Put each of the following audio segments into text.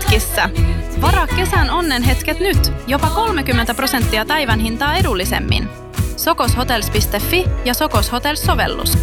hetkissä. Varaa kesän onnenhetket nyt. Jopa 30% päivän hintaa edullisemmin. Sokoshotels.fi ja Sokos Hotels-sovellus.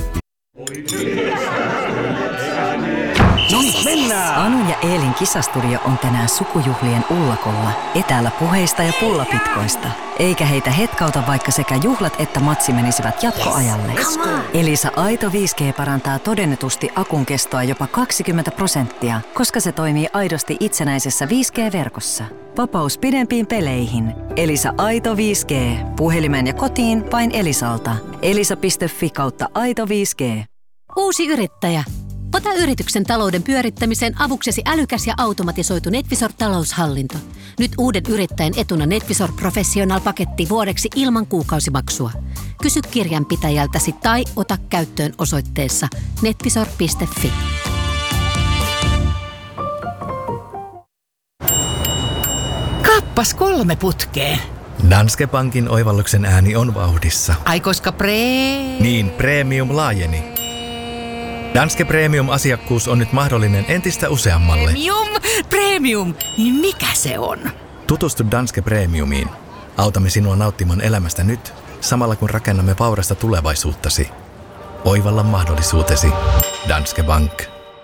No niin, mennään! Anun ja Eelin kisastudio on tänään sukujuhlien ullakolla, etäällä puheista ja pullapitkoista. Eikä heitä hetkauta, vaikka sekä juhlat että matsi menisivät jatkoajalle. Elisa Aito 5G parantaa todennetusti akun kestoa jopa 20%, koska se toimii aidosti itsenäisessä 5G-verkossa. Vapaus pidempiin peleihin. Elisa Aito 5G. Puhelimeen ja kotiin vain Elisalta. elisa.fi/Aito 5G. Uusi yrittäjä. Ota yrityksen talouden pyörittämiseen avuksesi älykäs ja automatisoitu NetVisor-taloushallinto. Nyt uuden yrittäjän etuna NetVisor Professional-paketti vuodeksi ilman kuukausimaksua. Kysy kirjanpitäjältäsi tai ota käyttöön osoitteessa netvisor.fi. Kappas 3 putkeen. Danske Bankin oivalluksen ääni on vauhdissa. Ai koska Niin, premium laajeni. Danske Premium-asiakkuus on nyt mahdollinen entistä useammalle. Premium! Niin mikä se on? Tutustu Danske Premiumiin. Autamme sinua nauttimaan elämästä nyt, samalla kun rakennamme vaurasta tulevaisuuttasi. Oivalla mahdollisuutesi. Danske Bank.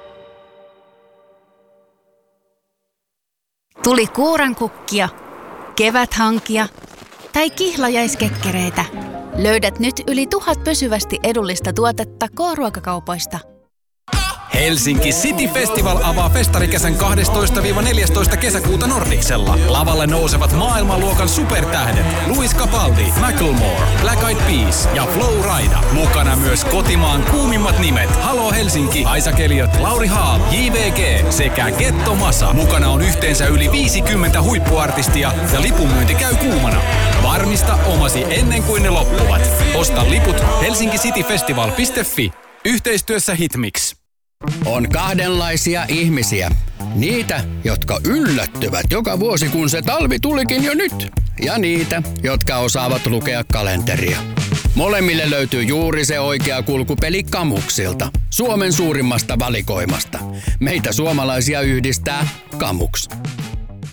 Tuli kuurankukkia, keväthankia tai kihlajaiskekkereitä. Löydät nyt yli 1000 pysyvästi edullista tuotetta K-ruokakaupoista. Helsinki City Festival avaa festarikesän 12-14 kesäkuuta Nordicsella. Lavalle nousevat maailmanluokan supertähdet Louis Capaldi, Macklemore, Black Eyed Peas ja Flow Rida. Mukana myös kotimaan kuumimmat nimet Halo Helsinki, Isaac Elliot, Lauri Haal, JVG sekä Getto Masa. Mukana on yhteensä yli 50 huippuartistia ja lipunmyynti käy kuumana. Varmista omasi ennen kuin ne loppuvat. Osta liput helsinkicityfestival.fi. Yhteistyössä Hitmix. On kahdenlaisia ihmisiä. Niitä, jotka yllättyvät joka vuosi, kun se talvi tulikin jo nyt. Ja niitä, jotka osaavat lukea kalenteria. Molemmille löytyy juuri se oikea kulkupeli Kamuksilta. Suomen suurimmasta valikoimasta. Meitä suomalaisia yhdistää Kamuks.